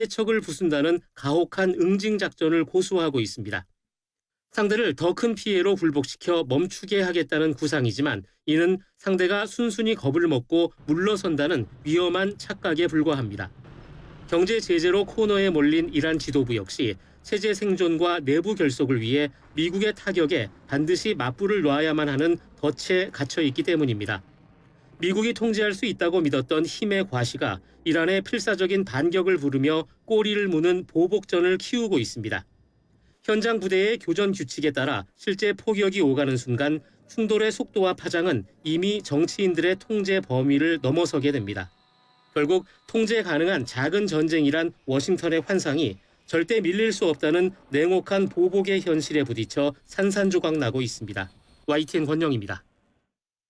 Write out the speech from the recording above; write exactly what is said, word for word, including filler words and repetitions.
세척을 부순다는 가혹한 응징 작전을 고수하고 있습니다. 상대를 더 큰 피해로 굴복시켜 멈추게 하겠다는 구상이지만 이는 상대가 순순히 겁을 먹고 물러선다는 위험한 착각에 불과합니다. 경제 제재로 코너에 몰린 이란 지도부 역시 체제 생존과 내부 결속을 위해 미국의 타격에 반드시 맞불을 놔야만 하는 덫에 갇혀 있기 때문입니다. 미국이 통제할 수 있다고 믿었던 힘의 과시가 이란의 필사적인 반격을 부르며 꼬리를 무는 보복전을 키우고 있습니다. 현장 부대의 교전 규칙에 따라 실제 포격이 오가는 순간 충돌의 속도와 파장은 이미 정치인들의 통제 범위를 넘어서게 됩니다. 결국 통제 가능한 작은 전쟁이란 워싱턴의 환상이 절대 밀릴 수 없다는 냉혹한 보복의 현실에 부딪혀 산산조각 나고 있습니다. 와이티엔 권영입니다.